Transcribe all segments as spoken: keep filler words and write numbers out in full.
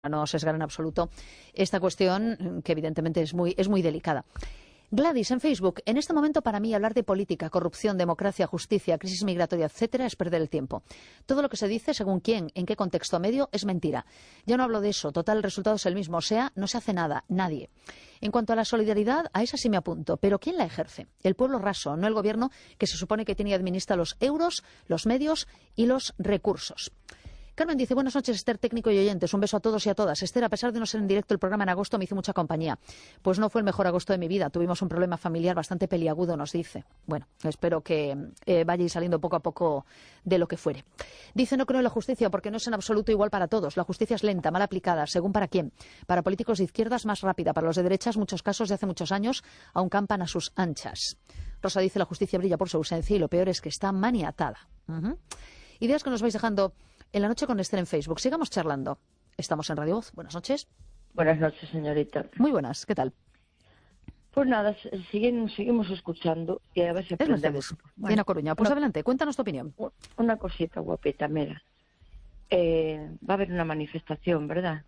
no sesgar en absoluto esta cuestión, que evidentemente es muy, es muy delicada. Gladys, en Facebook, en este momento para mí hablar de política, corrupción, democracia, justicia, crisis migratoria, etcétera, es perder el tiempo. Todo lo que se dice, según quién, en qué contexto medio, es mentira. Yo no hablo de eso, total, el resultado es el mismo, o sea, no se hace nada, nadie. En cuanto a la solidaridad, a esa sí me apunto, pero ¿quién la ejerce? El pueblo raso, no el gobierno, que se supone que tiene y administra los euros, los medios y los recursos. Carmen dice, buenas noches, Esther, técnico y oyentes. Un beso a todos y a todas. Esther, a pesar de no ser en directo el programa en agosto, me hizo mucha compañía. Pues no fue el mejor agosto de mi vida. Tuvimos un problema familiar bastante peliagudo, nos dice. Bueno, espero que eh, vayáis saliendo poco a poco de lo que fuere. Dice, no creo en la justicia porque no es en absoluto igual para todos. La justicia es lenta, mal aplicada, según para quién. Para políticos de izquierdas, más rápida. Para los de derechas, muchos casos de hace muchos años aún campan a sus anchas. Rosa dice, la justicia brilla por su ausencia y lo peor es que está maniatada. Uh-huh. Ideas que nos vais dejando en la noche con Esther en Facebook. Sigamos charlando. Estamos en Radio Voz. Buenas noches. Buenas noches, señorita. Muy buenas. ¿Qué tal? Pues nada, siguen, seguimos escuchando y a ver si aprendemos. Bueno, en A Coruña. Pues una, adelante, cuéntanos tu opinión. Una cosita guapita, mira. Eh, va a haber una manifestación, ¿verdad?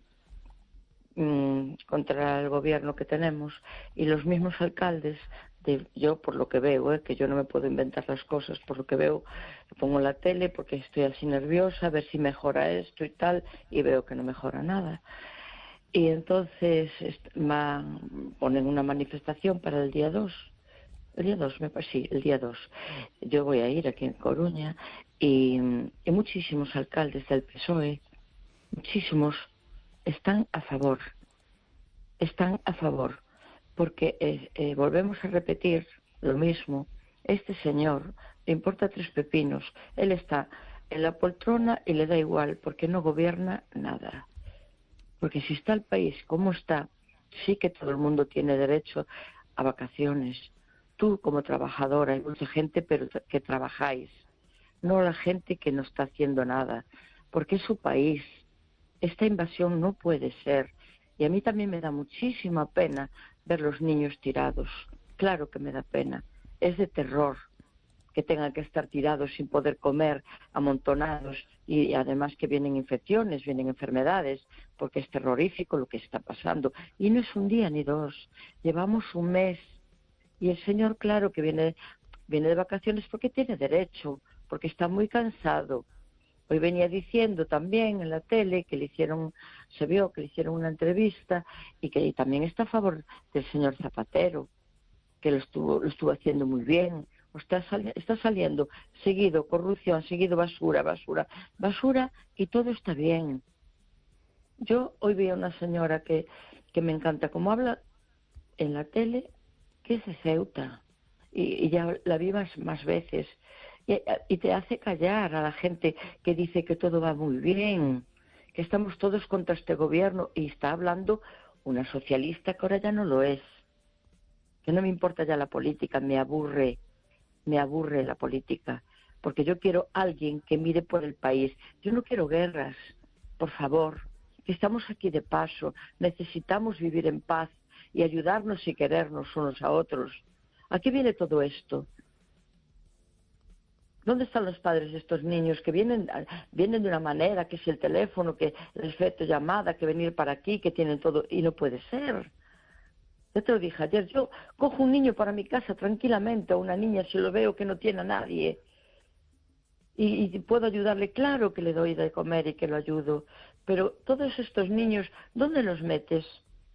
Mm, contra el gobierno que tenemos y los mismos alcaldes, de, yo por lo que veo, eh, que yo no me puedo inventar las cosas, por lo que veo, pongo la tele porque estoy así nerviosa, a ver si mejora esto y tal, y veo que no mejora nada. Y entonces van, ponen una manifestación para el día dos. El día dos, me parece, sí, el día dos. Yo voy a ir aquí en Coruña y, y muchísimos alcaldes del P S O E, muchísimos, están a favor, están a favor, porque eh, eh, volvemos a repetir lo mismo. Este señor le importa tres pepinos, él está en la poltrona y le da igual, porque no gobierna nada. Porque si está el país como está, sí que todo el mundo tiene derecho a vacaciones. Tú como trabajadora, hay mucha gente pero que trabajáis, no la gente que no está haciendo nada, porque es su país. Esta invasión no puede ser. Y a mí también me da muchísima pena ver los niños tirados. Claro que me da pena. Es de terror que tengan que estar tirados sin poder comer, amontonados, y además que vienen infecciones, vienen enfermedades, porque es terrorífico lo que está pasando. Y no es un día ni dos. Llevamos un mes. Y el señor, claro que viene, viene de vacaciones porque tiene derecho, porque está muy cansado. Hoy venía diciendo también en la tele que le hicieron, se vio que le hicieron una entrevista y que también está a favor del señor Zapatero, que lo estuvo, lo estuvo haciendo muy bien. Está, sali está saliendo seguido corrupción, seguido basura, basura, basura y todo está bien. Yo hoy vi a una señora que, que me encanta cómo habla en la tele, que es de Ceuta, y, y ya la vi más, más veces. Y, y te hace callar a la gente que dice que todo va muy bien, que estamos todos contra este gobierno, y está hablando una socialista que ahora ya no lo es, que no me importa ya la política, me aburre, me aburre la política, porque yo quiero alguien que mire por el país. Yo no quiero guerras, por favor, que estamos aquí de paso, necesitamos vivir en paz y ayudarnos y querernos unos a otros. ¿A qué viene todo esto? ¿Dónde están los padres de estos niños que vienen, vienen de una manera, que es el teléfono, que el efecto llamada, que venir para aquí, que tienen todo, y no puede ser? Yo te lo dije ayer, yo cojo un niño para mi casa tranquilamente, o una niña, si lo veo que no tiene a nadie, y, y puedo ayudarle, claro que le doy de comer y que lo ayudo, pero todos estos niños, ¿dónde los metes?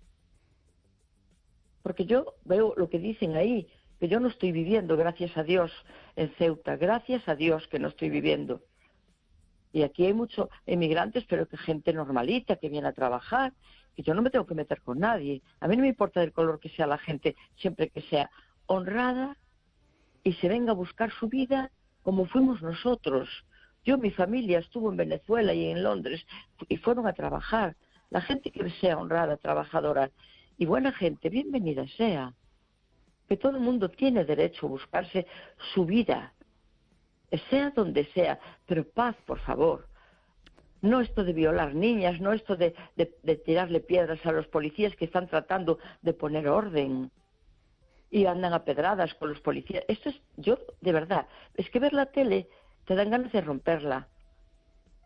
Porque yo veo lo que dicen ahí, que yo no estoy viviendo, gracias a Dios, en Ceuta, gracias a Dios que no estoy viviendo. Y aquí hay muchos emigrantes, pero que gente normalita, que viene a trabajar, que yo no me tengo que meter con nadie. A mí no me importa del color que sea la gente, siempre que sea honrada y se venga a buscar su vida como fuimos nosotros. Yo, mi familia estuvo en Venezuela y en Londres y fueron a trabajar. La gente que sea honrada, trabajadora y buena gente, bienvenida sea. Que todo el mundo tiene derecho a buscarse su vida, sea donde sea, pero paz, por favor. No esto de violar niñas, no esto de, de, de tirarle piedras a los policías que están tratando de poner orden y andan a pedradas con los policías. Esto es, yo, de verdad, es que ver la tele te dan ganas de romperla.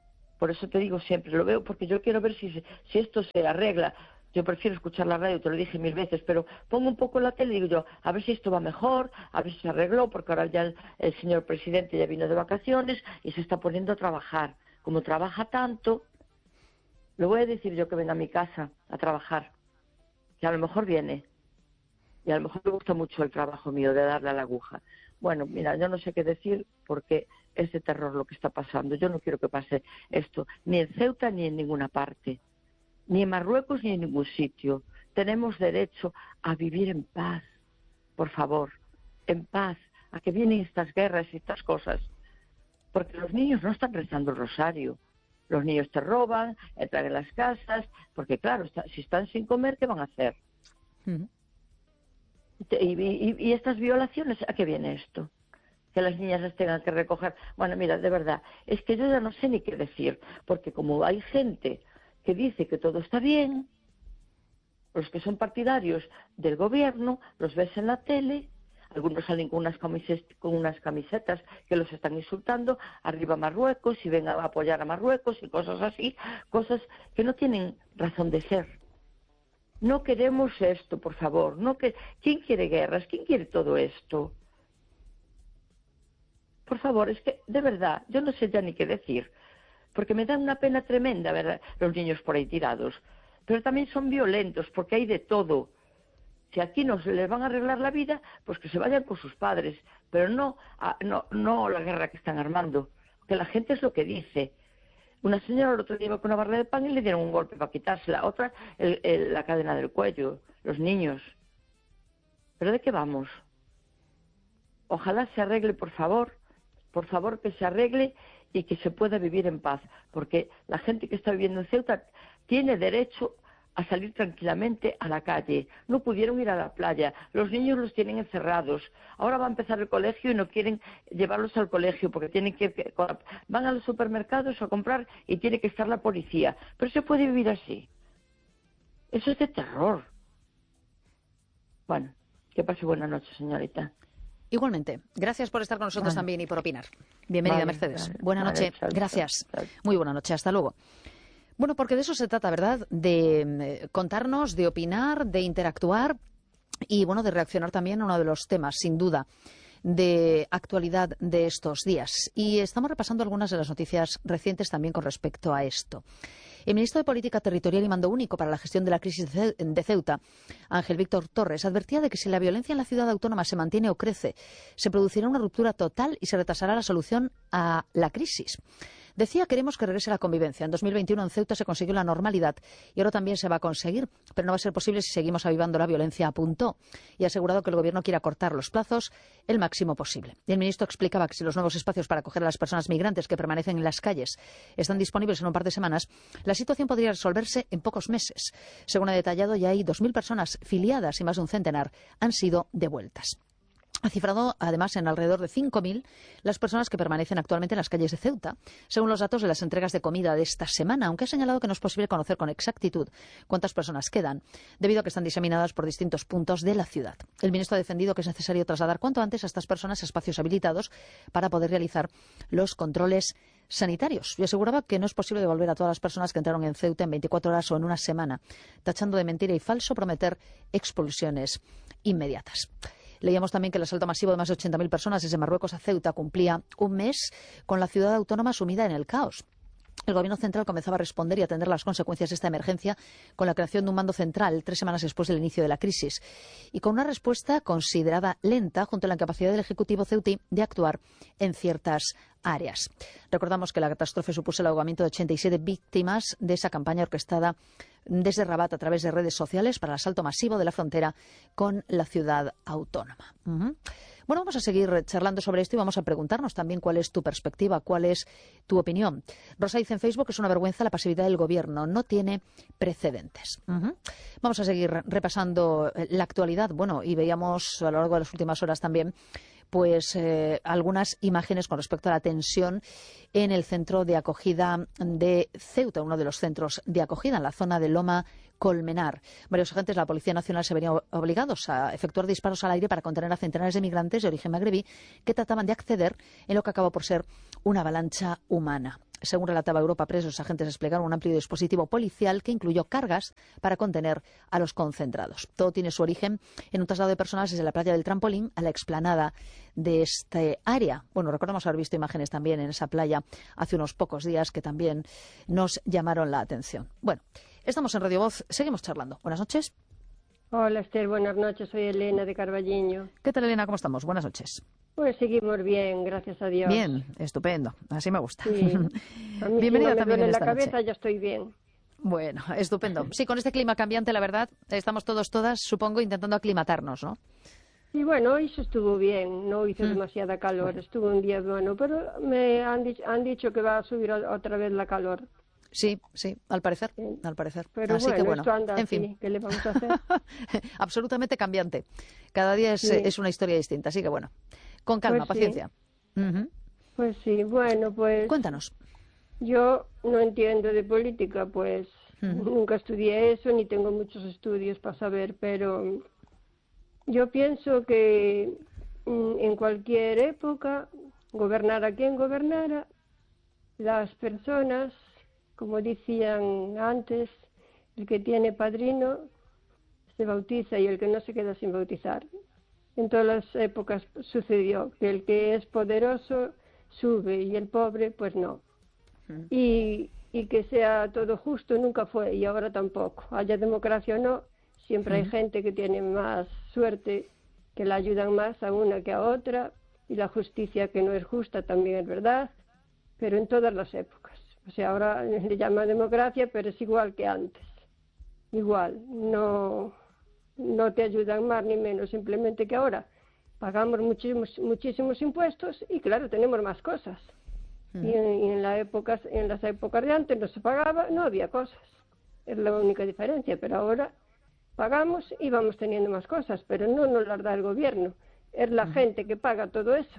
Por eso te digo siempre, lo veo porque yo quiero ver si, si esto se arregla. Yo prefiero escuchar la radio, te lo dije mil veces, pero pongo un poco la tele y digo yo, a ver si esto va mejor, a ver si se arregló, porque ahora ya el, el señor presidente ya vino de vacaciones y se está poniendo a trabajar. Como trabaja tanto, le voy a decir yo que venga a mi casa a trabajar, que a lo mejor viene, y a lo mejor le gusta mucho el trabajo mío de darle a la aguja. Bueno, mira, yo no sé qué decir porque es de terror lo que está pasando. Yo no quiero que pase esto, ni en Ceuta ni en ninguna parte. Ni en Marruecos ni en ningún sitio. Tenemos derecho a vivir en paz, por favor, en paz, a que vienen estas guerras y estas cosas. Porque los niños no están rezando el rosario. Los niños te roban, entran en las casas, porque claro, está, si están sin comer, ¿qué van a hacer? Uh-huh. y, y, y estas violaciones, ¿a qué viene esto? Que las niñas las tengan que recoger. Bueno, mira, de verdad, es que yo ya no sé ni qué decir, porque como hay gente que dice que todo está bien, los que son partidarios del gobierno, los ves en la tele, algunos salen con unas, camisetas, con unas camisetas que los están insultando, arriba Marruecos, y ven a apoyar a Marruecos y cosas así, cosas que no tienen razón de ser. No queremos esto, por favor. No que... ¿Quién quiere guerras? ¿Quién quiere todo esto? Por favor, es que, de verdad, yo no sé ya ni qué decir. Porque me dan una pena tremenda ver los niños por ahí tirados. Pero también son violentos, porque hay de todo. Si aquí no se les van a arreglar la vida, pues que se vayan con sus padres. Pero no, a, no, no la guerra que están armando. Que la gente es lo que dice. Una señora el otro día iba con una barra de pan y le dieron un golpe para quitársela. Otra, el, el, la cadena del cuello. Los niños. ¿Pero de qué vamos? Ojalá se arregle, por favor. Por favor, que se arregle y que se pueda vivir en paz, porque la gente que está viviendo en Ceuta tiene derecho a salir tranquilamente a la calle. No pudieron ir a la playa, los niños los tienen encerrados. Ahora va a empezar el colegio y no quieren llevarlos al colegio porque tienen que ir, van a los supermercados a comprar y tiene que estar la policía. Pero se puede vivir así. Eso es de terror. Bueno, que pase buena noche, señorita. Igualmente. Gracias por estar con nosotros vale. también y por opinar. Bienvenida, vale, Mercedes. Vale, buena vale, noche. Chao, Gracias. Chao, chao. Muy buena noche. Hasta luego. Bueno, porque de eso se trata, ¿verdad? De contarnos, de opinar, de interactuar y, bueno, de reaccionar también a uno de los temas, sin duda, de actualidad de estos días. Y estamos repasando algunas de las noticias recientes también con respecto a esto. El ministro de Política Territorial y Mando Único para la Gestión de la Crisis de Ceuta, Ángel Víctor Torres, advertía de que si la violencia en la ciudad autónoma se mantiene o crece, se producirá una ruptura total y se retrasará la solución a la crisis. Decía, queremos que regrese la convivencia. En dos mil veintiuno en Ceuta se consiguió la normalidad y ahora también se va a conseguir, pero no va a ser posible si seguimos avivando la violencia, apuntó. Y ha asegurado que el Gobierno quiere acortar los plazos el máximo posible. Y el ministro explicaba que si los nuevos espacios para acoger a las personas migrantes que permanecen en las calles están disponibles en un par de semanas, la situación podría resolverse en pocos meses. Según ha detallado, ya hay dos mil personas filiadas y más de un centenar han sido devueltas. Ha cifrado, además, en alrededor de cinco mil las personas que permanecen actualmente en las calles de Ceuta, según los datos de las entregas de comida de esta semana, aunque ha señalado que no es posible conocer con exactitud cuántas personas quedan, debido a que están diseminadas por distintos puntos de la ciudad. El ministro ha defendido que es necesario trasladar cuanto antes a estas personas a espacios habilitados para poder realizar los controles sanitarios. Y aseguraba que no es posible devolver a todas las personas que entraron en Ceuta en veinticuatro horas o en una semana, tachando de mentira y falso prometer expulsiones inmediatas. Leíamos también que el asalto masivo de más de ochenta mil personas desde Marruecos a Ceuta cumplía un mes con la ciudad autónoma sumida en el caos. El Gobierno central comenzaba a responder y atender las consecuencias de esta emergencia con la creación de un mando central tres semanas después del inicio de la crisis y con una respuesta considerada lenta junto a la incapacidad del Ejecutivo ceutí de actuar en ciertas áreas. Recordamos que la catástrofe supuso el ahogamiento de ochenta y siete víctimas de esa campaña orquestada desde Rabat a través de redes sociales para el asalto masivo de la frontera con la ciudad autónoma. Uh-huh. Bueno, vamos a seguir charlando sobre esto y vamos a preguntarnos también cuál es tu perspectiva, cuál es tu opinión. Rosa dice en Facebook que es una vergüenza la pasividad del Gobierno, no tiene precedentes. Uh-huh. Vamos a seguir repasando la actualidad. Bueno, y veíamos a lo largo de las últimas horas también pues eh, algunas imágenes con respecto a la tensión en el centro de acogida de Ceuta, uno de los centros de acogida en la zona de Loma Colmenar. Varios agentes de la Policía Nacional se verían obligados a efectuar disparos al aire para contener a centenares de migrantes de origen magrebí que trataban de acceder en lo que acabó por ser una avalancha humana. Según relataba Europa Press, los agentes desplegaron un amplio dispositivo policial que incluyó cargas para contener a los concentrados. Todo tiene su origen en un traslado de personas desde la playa del Trampolín a la explanada de este área. Bueno, recordamos haber visto imágenes también en esa playa hace unos pocos días que también nos llamaron la atención. Bueno, estamos en Radio Voz, seguimos charlando. Buenas noches. Hola Esther, buenas noches, soy Elena de Carballiño. ¿Qué tal, Elena? ¿Cómo estamos? Buenas noches. Pues seguimos bien, gracias a Dios. Bien, estupendo, así me gusta. Sí. A mí Bienvenida si no me también duele en la esta cabeza, noche. ya estoy bien. Bueno, estupendo. Sí, con este clima cambiante, la verdad, estamos todos, todas, supongo, intentando aclimatarnos, ¿no? Y bueno, hoy se estuvo bien, no hizo Mm. demasiada calor, Bueno. estuvo un día bueno, pero me han, dicho, han dicho que va a subir o- otra vez la calor. Sí, sí, al parecer, Sí. al parecer. Pero Así bueno, que bueno, esto anda en así, fin. ¿qué le vamos a hacer? Absolutamente cambiante. Cada día es, Sí. es una historia distinta, así que bueno, con calma, Pues sí. paciencia. Ujú. Pues sí, bueno, pues Cuéntanos. yo no entiendo de política, pues Ujú. nunca estudié eso, ni tengo muchos estudios para saber, pero yo pienso que mm, en cualquier época, gobernara quien gobernara, las personas, como decían antes, el que tiene padrino se bautiza y el que no se queda sin bautizar. En todas las épocas sucedió que el que es poderoso sube y el pobre pues no. Ujú. Y, y que sea todo justo nunca fue y ahora tampoco. Haya democracia o no, siempre hay Ujú. gente que tiene más suerte, que la ayudan más a una que a otra, y la justicia que no es justa también es verdad, pero en todas las épocas. O sea, ahora le llama democracia, pero es igual que antes. Igual, no, no te ayudan más ni menos, simplemente que ahora pagamos muchísimos, muchísimos impuestos y claro, tenemos más cosas. Ujú. Y en, y en, la épocas, en las épocas de antes no se pagaba, no había cosas. Es la única diferencia, pero ahora pagamos y vamos teniendo más cosas, pero no nos las da el gobierno. Es la gente que paga todo eso.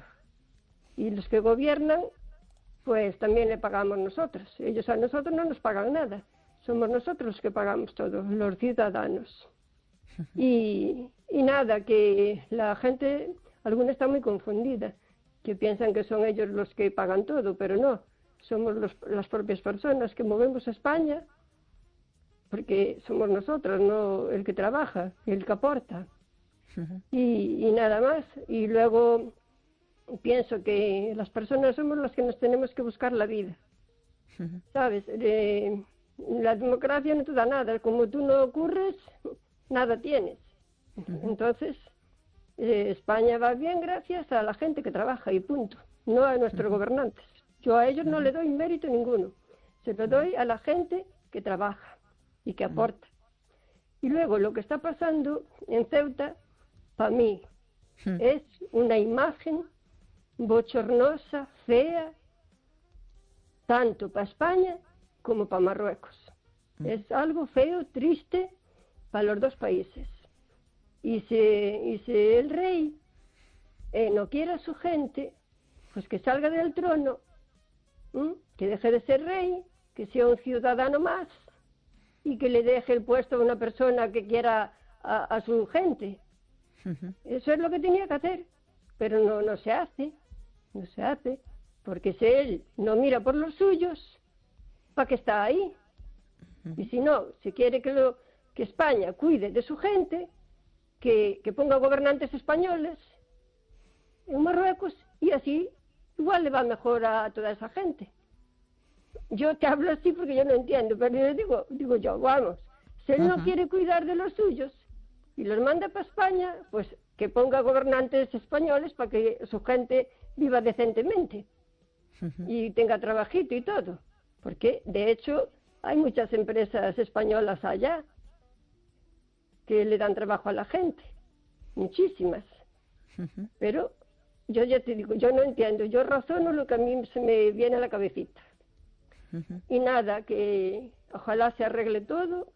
Y los que gobiernan, pues también le pagamos nosotros. Ellos a nosotros no nos pagan nada. Somos nosotros los que pagamos todo, los ciudadanos. Y, y nada, que la gente, alguna está muy confundida, que piensan que son ellos los que pagan todo, pero no, somos los, las propias personas que movemos a España, porque somos nosotros, no el que trabaja, el que aporta. Ujú. Y, y nada más. Y luego pienso que las personas somos las que nos tenemos que buscar la vida, Ujú. ¿sabes? Eh, la democracia no te da nada, como tú no ocurres, nada tienes. Entonces, eh, España va bien gracias a la gente que trabaja y punto, no a nuestros gobernantes. Yo a ellos no le doy mérito ninguno, se lo doy a la gente que trabaja y que aporta. Y luego lo que está pasando en Ceuta, para mí, Ujú. es una imagen bochornosa, fea, tanto para España como para Marruecos. Es algo feo, triste para los dos países. Y si, y si el rey eh, no quiere a su gente, pues que salga del trono, ¿m? Que deje de ser rey, que sea un ciudadano más y que le deje el puesto a una persona que quiera a, a su gente. Ujú. Eso es lo que tenía que hacer, pero no, no se hace, no se hace, porque si él no mira por los suyos, ¿para qué está ahí? Y si no, si quiere que, lo, que España cuide de su gente, que, que ponga gobernantes españoles en Marruecos y así igual le va mejor a toda esa gente. Yo te hablo así porque yo no entiendo, pero yo digo, digo yo, vamos, si él no Ujú. quiere cuidar de los suyos y los manda para España, pues que ponga gobernantes españoles para que su gente viva decentemente Ujú. y tenga trabajito y todo, porque de hecho hay muchas empresas españolas allá que le dan trabajo a la gente, muchísimas, Ujú. pero yo ya te digo, yo no entiendo, yo razono lo que a mí se me viene a la cabecita. Ujú. Y nada, que ojalá se arregle todo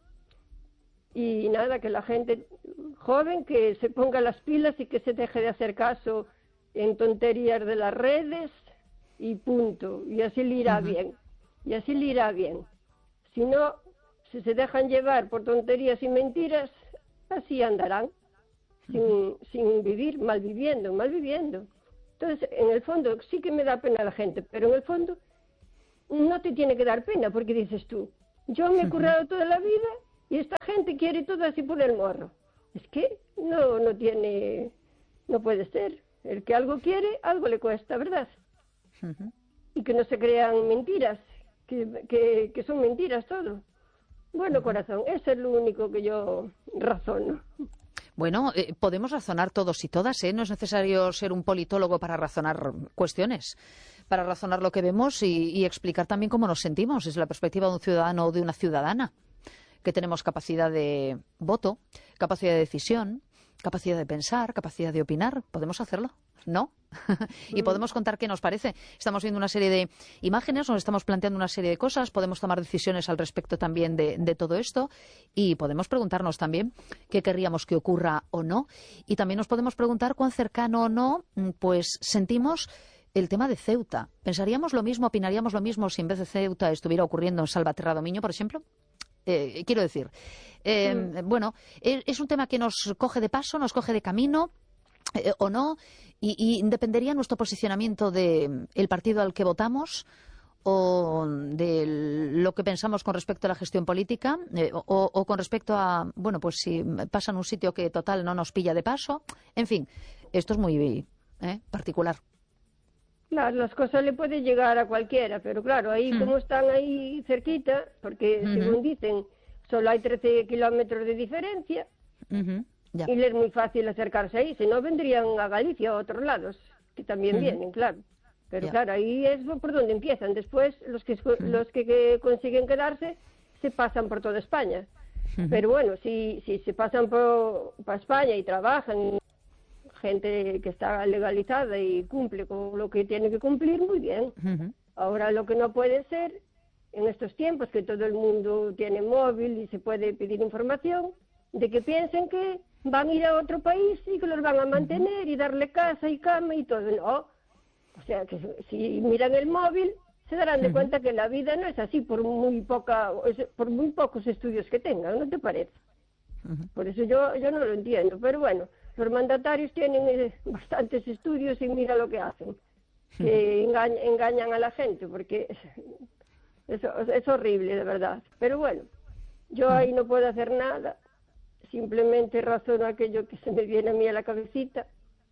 y nada, que la gente joven que se ponga las pilas y que se deje de hacer caso en tonterías de las redes y punto, y así le irá Ujú. bien, y así le irá bien. Si no, si se dejan llevar por tonterías y mentiras, así andarán, sin, sin vivir, mal viviendo, mal viviendo. Entonces, en el fondo, sí que me da pena a la gente, pero en el fondo no te tiene que dar pena, porque dices tú, yo me he currado toda la vida y esta gente quiere todo así por el morro. Es que no, no tiene, no puede ser. El que algo quiere, algo le cuesta, ¿verdad? Uh-huh. Y que no se crean mentiras, que, que, que son mentiras todo. Bueno, uh-huh. Corazón, eso es lo único que yo razono. Bueno, eh, podemos razonar todos y todas, ¿eh? No es necesario ser un politólogo para razonar cuestiones, para razonar lo que vemos y, y explicar también cómo nos sentimos desde la perspectiva de un ciudadano o de una ciudadana, que tenemos capacidad de voto, capacidad de decisión, capacidad de pensar, capacidad de opinar. ¿Podemos hacerlo? ¿No? Y podemos contar qué nos parece. Estamos viendo una serie de imágenes, nos estamos planteando una serie de cosas, podemos tomar decisiones al respecto también de, de todo esto y podemos preguntarnos también qué querríamos que ocurra o no. Y también nos podemos preguntar cuán cercano o no pues sentimos el tema de Ceuta. ¿Pensaríamos lo mismo, opinaríamos lo mismo si en vez de Ceuta estuviera ocurriendo en Salvaterra Domiño, por ejemplo? Eh, quiero decir, eh, mm. bueno, es un tema que nos coge de paso, nos coge de camino eh, o no, y, y dependería nuestro posicionamiento del de partido al que votamos o de lo que pensamos con respecto a la gestión política eh, o, o con respecto a, bueno, pues si pasa en un sitio que total no nos pilla de paso. En fin, esto es muy eh, particular. Claro, las cosas le pueden llegar a cualquiera, pero claro, ahí mm. como están ahí cerquita, porque uh-huh. según dicen, solo hay trece kilómetros de diferencia, uh-huh. y les es muy fácil acercarse ahí, si no vendrían a Galicia o a otros lados, que también uh-huh. vienen, claro. Pero yeah. claro, ahí es por donde empiezan. Después, los que uh-huh. los que, que consiguen quedarse, se pasan por toda España. Uh-huh. Pero bueno, si, si se pasan por, por España y trabajan, gente que está legalizada y cumple con lo que tiene que cumplir, muy bien. Uh-huh. Ahora lo que no puede ser, en estos tiempos que todo el mundo tiene móvil y se puede pedir información, de que piensen que van a ir a otro país y que los van a mantener uh-huh. y darle casa y cama y todo. No, o sea, que si miran el móvil se darán de uh-huh. cuenta que la vida no es así por muy poca, por muy pocos estudios que tengan, ¿no te parece? Uh-huh. Por eso yo, yo no lo entiendo, pero bueno, los mandatarios tienen eh, bastantes estudios y mira lo que hacen, que engañ, engañan a la gente, porque es, es, es horrible, de verdad. Pero bueno, yo ahí no puedo hacer nada, simplemente razono aquello que se me viene a mí a la cabecita,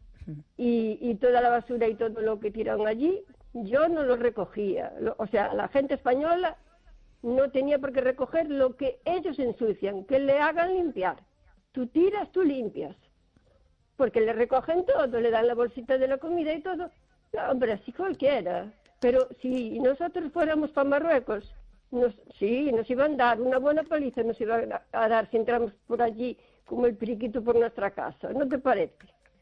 y, y toda la basura y todo lo que tiran allí, yo no lo recogía. Lo, o sea, la gente española no tenía por qué recoger lo que ellos ensucian, que le hagan limpiar. Tú tiras, tú limpias. Porque le recogen todo, le dan la bolsita de la comida y todo. No, hombre, así cualquiera. Pero si nosotros fuéramos para Marruecos, nos, sí, nos iban a dar una buena paliza, nos iban a dar si entramos por allí como el periquito por nuestra casa. ¿No te parece?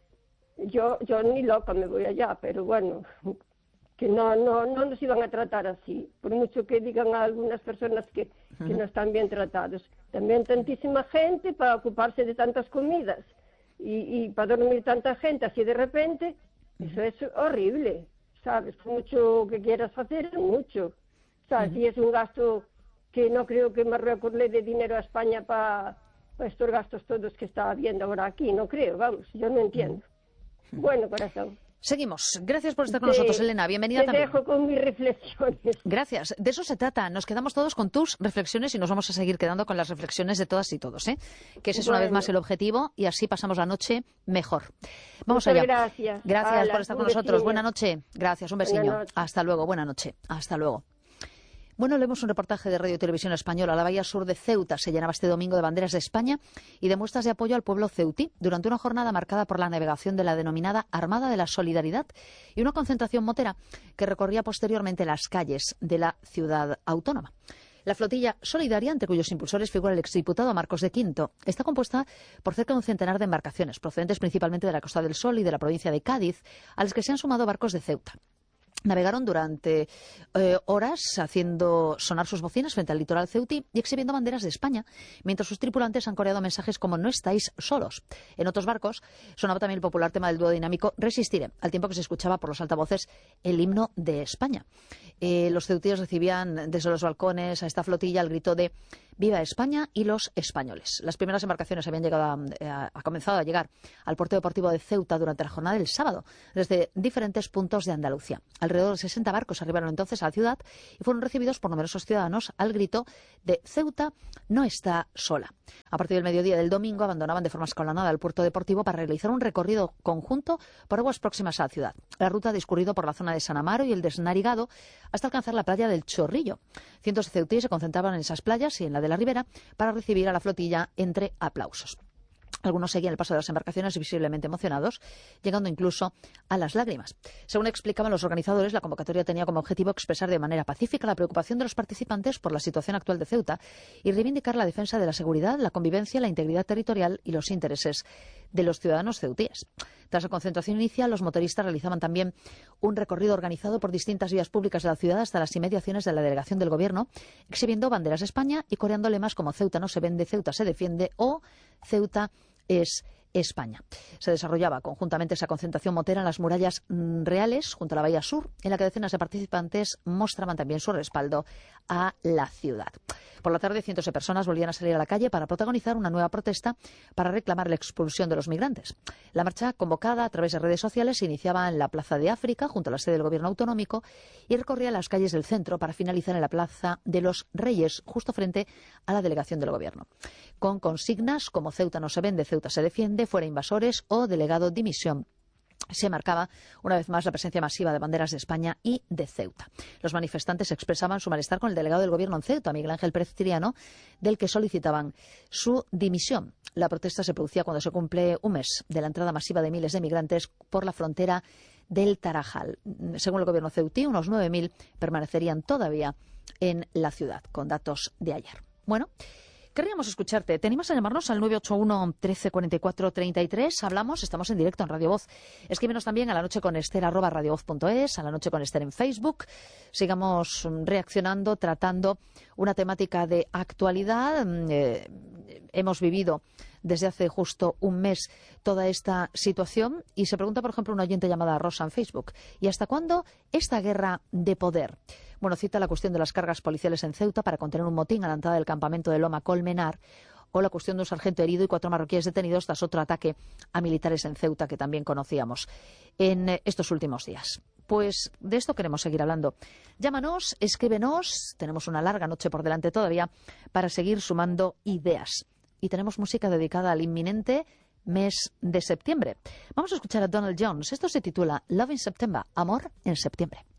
Yo, yo ni loca me voy allá, pero bueno, que no, no, no nos iban a tratar así. Por mucho que digan a algunas personas que, que no están bien tratados. También tantísima gente para ocuparse de tantas comidas. Y, y para dormir tanta gente así de repente, eso es horrible, ¿sabes? Mucho que quieras hacer, mucho, ¿sabes? Uh-huh. Y es un gasto que no creo que Marruecos le dé dinero a España para pa estos gastos todos que está habiendo ahora aquí, no creo, vamos, yo no entiendo. Uh-huh. Bueno, corazón. Seguimos. Gracias por estar con te, nosotros, Elena. Bienvenida te también. Te dejo con mis reflexiones. Gracias. De eso se trata. Nos quedamos todos con tus reflexiones y nos vamos a seguir quedando con las reflexiones de todas y todos, ¿eh? Que ese es bueno. una vez más el objetivo y así pasamos la noche mejor. Vamos Muchas allá. Gracias. Gracias Hola, por estar con nosotros. Buena noche. Gracias. Un besiño. Hasta luego. Buena noche. Hasta luego. Bueno, leemos un reportaje de Radio y Televisión Española. La bahía sur de Ceuta se llenaba este domingo de banderas de España y de muestras de apoyo al pueblo ceutí durante una jornada marcada por la navegación de la denominada Armada de la Solidaridad y una concentración motera que recorría posteriormente las calles de la ciudad autónoma. La flotilla solidaria, entre cuyos impulsores figura el exdiputado Marcos de Quinto, está compuesta por cerca de un centenar de embarcaciones, procedentes principalmente de la Costa del Sol y de la provincia de Cádiz, a las que se han sumado barcos de Ceuta. Navegaron durante eh, horas haciendo sonar sus bocinas frente al litoral ceutí y exhibiendo banderas de España, mientras sus tripulantes han coreado mensajes como "no estáis solos". En otros barcos sonaba también el popular tema del dúo dinámico "Resistiré", al tiempo que se escuchaba por los altavoces el himno de España. Eh, los ceutíes recibían desde los balcones a esta flotilla el grito de Viva España y los españoles. Las primeras embarcaciones habían llegado a, a, a comenzado a llegar al puerto deportivo de Ceuta durante la jornada del sábado, desde diferentes puntos de Andalucía. Alrededor de sesenta barcos arribaron entonces a la ciudad y fueron recibidos por numerosos ciudadanos al grito de Ceuta no está sola. A partir del mediodía del domingo abandonaban de forma escalonada el puerto deportivo para realizar un recorrido conjunto por aguas próximas a la ciudad. La ruta ha discurrido por la zona de San Amaro y el Desnarigado hasta alcanzar la playa del Chorrillo. Cientos de ceutíes se concentraban en esas playas y en la de la Ribera para recibir a la flotilla entre aplausos. Algunos seguían el paso de las embarcaciones visiblemente emocionados, llegando incluso a las lágrimas. Según explicaban los organizadores, la convocatoria tenía como objetivo expresar de manera pacífica la preocupación de los participantes por la situación actual de Ceuta y reivindicar la defensa de la seguridad, la convivencia, la integridad territorial y los intereses de los ciudadanos ceutíes. Tras la concentración inicial, los motoristas realizaban también un recorrido organizado por distintas vías públicas de la ciudad hasta las inmediaciones de la delegación del Gobierno, exhibiendo banderas de España y coreando lemas como Ceuta no se vende, Ceuta se defiende o Ceuta es España. Se desarrollaba conjuntamente esa concentración motera en las murallas reales junto a la Bahía Sur, en la que decenas de participantes mostraban también su respaldo a la ciudad. Por la tarde, cientos de personas volvían a salir a la calle para protagonizar una nueva protesta para reclamar la expulsión de los migrantes. La marcha, convocada a través de redes sociales, se iniciaba en la Plaza de África, junto a la sede del Gobierno autonómico, y recorría las calles del centro para finalizar en la Plaza de los Reyes, justo frente a la delegación del Gobierno, con consignas como Ceuta no se vende, Ceuta se defiende, fuera invasores o delegado dimisión. Se marcaba una vez más la presencia masiva de banderas de España y de Ceuta. Los manifestantes expresaban su malestar con el delegado del Gobierno en Ceuta, Miguel Ángel Pérez Triano, del que solicitaban su dimisión. La protesta se producía cuando se cumple un mes de la entrada masiva de miles de migrantes por la frontera del Tarajal. Según el Gobierno ceutí, unos nueve mil permanecerían todavía en la ciudad, con datos de ayer. Bueno, querríamos escucharte. ¿Te animas a llamarnos al nueve ocho uno, trece, cuarenta y cuatro, treinta y tres? Hablamos, estamos en directo en Radio Voz. Escríbenos también a la noche con Ester arroba radiovoz punto es, a la noche con Ester en Facebook. Sigamos reaccionando, tratando una temática de actualidad. Eh, hemos vivido desde hace justo un mes toda esta situación y se pregunta, por ejemplo, una oyente llamada Rosa en Facebook, ¿y hasta cuándo esta guerra de poder? Bueno, cita la cuestión de las cargas policiales en Ceuta para contener un motín a la entrada del campamento de Loma Colmenar, o la cuestión de un sargento herido y cuatro marroquíes detenidos tras otro ataque a militares en Ceuta que también conocíamos en estos últimos días. Pues de esto queremos seguir hablando. Llámanos, escríbenos, tenemos una larga noche por delante todavía para seguir sumando ideas. Y tenemos música dedicada al inminente mes de septiembre. Vamos a escuchar a Donald Jones. Esto se titula Love in September, Amor en Septiembre.